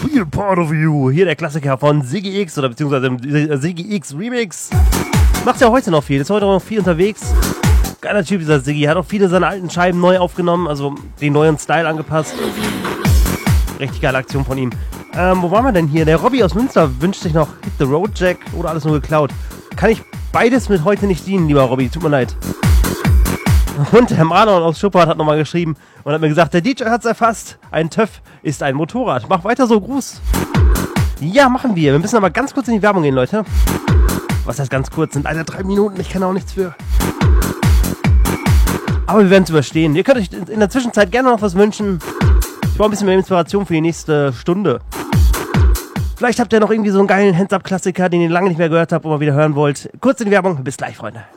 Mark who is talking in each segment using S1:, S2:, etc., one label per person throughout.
S1: Feel Part of You. Hier der Klassiker von Siggy X oder beziehungsweise im Siggy X Remix. Macht ja heute noch viel, ist heute noch viel unterwegs. Geiler Typ, dieser Siggy. Hat auch viele seiner alten Scheiben neu aufgenommen, also den neuen Style angepasst. Richtig geile Aktion von ihm. Wo waren wir denn hier? Der Robby aus Münster wünscht sich noch Hit the Road Jack oder alles nur geklaut. Kann ich beides mit heute nicht dienen, lieber Robby, tut mir leid. Und Herr Manon aus Schuppert hat nochmal geschrieben und hat mir gesagt, der DJ hat's erfasst. Ein TÜV ist ein Motorrad. Mach weiter so, Gruß. Ja, machen wir. Wir müssen aber ganz kurz in die Werbung gehen, Leute. Was heißt ganz kurz? Sind leider 3 Minuten. Ich kann auch nichts für. Aber wir werden es überstehen. Ihr könnt euch in der Zwischenzeit gerne noch was wünschen. Ich brauche ein bisschen mehr Inspiration für die nächste Stunde. Vielleicht habt ihr noch irgendwie so einen geilen Hands-Up-Klassiker, den ihr lange nicht mehr gehört habt und mal wieder hören wollt. Kurz in die Werbung. Bis gleich, Freunde.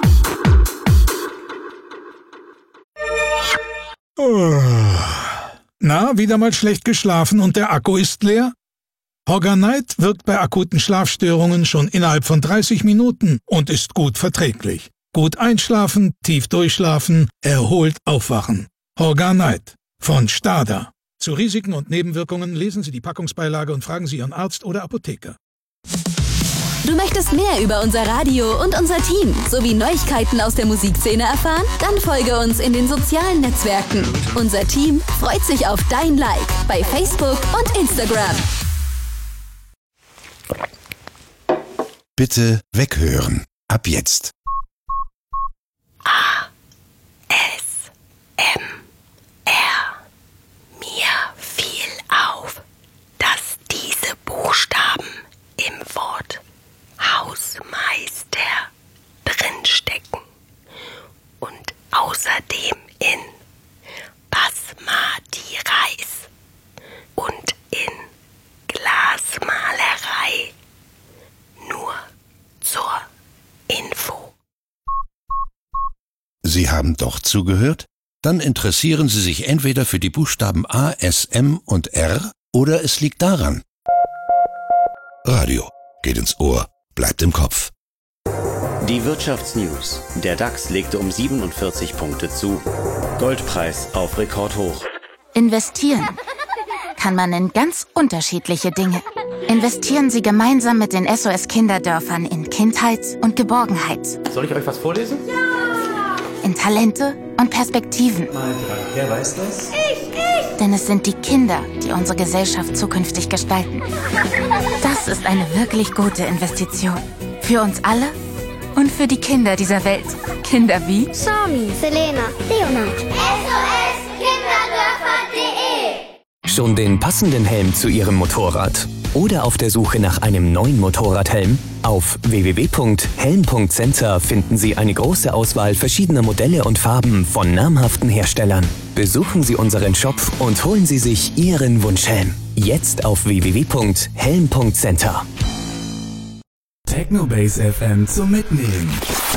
S2: Na, wieder mal schlecht geschlafen und der Akku ist leer? Hogger-Night wirkt bei akuten Schlafstörungen schon innerhalb von 30 Minuten und ist gut verträglich. Gut einschlafen, tief durchschlafen, erholt aufwachen. Hogger-Night von Stada. Zu Risiken und Nebenwirkungen lesen Sie die Packungsbeilage und fragen Sie Ihren Arzt oder Apotheker.
S3: Du möchtest mehr über unser Radio und unser Team sowie Neuigkeiten aus der Musikszene erfahren? Dann folge uns in den sozialen Netzwerken. Unser Team freut sich auf dein Like bei Facebook und Instagram.
S4: Bitte weghören. Ab jetzt.
S5: ASMR. Mir fiel auf, dass diese Buchstaben im Wort Hausmeister drinstecken und außerdem in Basmati Reis und in Glasmalerei. Nur zur Info.
S4: Sie haben doch zugehört? Dann interessieren Sie sich entweder für die Buchstaben A, S, M und R oder es liegt daran. Radio geht ins Ohr, bleibt im Kopf.
S6: Die Wirtschaftsnews. Der DAX legte um 47 Punkte zu. Goldpreis auf Rekordhoch.
S7: Investieren kann man in ganz unterschiedliche Dinge. Investieren Sie gemeinsam mit den SOS-Kinderdörfern in Kindheit und Geborgenheit.
S8: Soll ich euch was vorlesen? Ja!
S7: In Talente und Perspektiven.
S8: Wer weiß das?
S7: Ich! Denn es sind die Kinder, die unsere Gesellschaft zukünftig gestalten. Das ist eine wirklich gute Investition. Für uns alle und für die Kinder dieser Welt. Kinder wie
S9: Sami, Selena, Leonard. SOS-Kinderdörfer.de.
S10: Schon den passenden Helm zu Ihrem Motorrad? Oder auf der Suche nach einem neuen Motorradhelm? Auf www.helm.center finden Sie eine große Auswahl verschiedener Modelle und Farben von namhaften Herstellern. Besuchen Sie unseren Shop und holen Sie sich Ihren Wunschhelm. Jetzt auf www.helm.center.
S11: Technobase FM zum Mitnehmen.